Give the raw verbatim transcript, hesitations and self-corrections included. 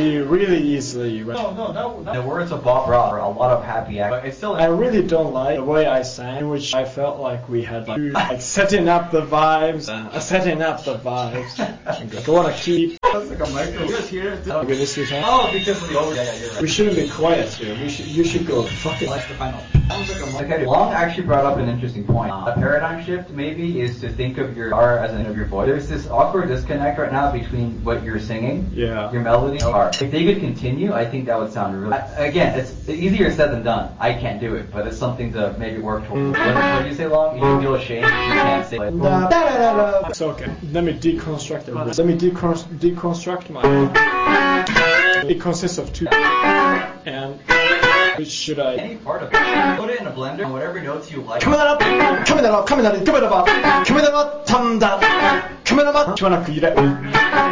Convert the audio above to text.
easily, really easily. No, no, that, that, the words of Bob Ross are a lot of happy act, but it's still. I really don't like the way I sang, which I felt like we had like, like setting up the vibes, uh, setting up the vibes. I want to keep. That's like a micro. You guys hear it? Okay, this is oh, because of the over. Yeah, yeah, you're right. We shouldn't be quiet here. We should. You should go. Fuck it. What's the final? Okay, Long actually brought up an interesting point. Uh, a paradigm shift maybe is to think of your R as an of your voice. There's this awkward disconnect right now between what you're singing, yeah, your melody, and R. If they could continue, I think that would sound really. I, again, it's easier said than done. I can't do it, but it's something to maybe work towards. What, what do you say, Long? You feel ashamed? You can't say. Like, da, da, da, da. It's okay. Let me deconstruct it. Let me decon- deconstruct my. It consists of two. And. Should I? Any part of it. Put it in a blender, whatever notes you like. 카메라, 카메라, 카메라, 카메라, 카메라, 카메라, 참다, 카메라, 주만하고 이래.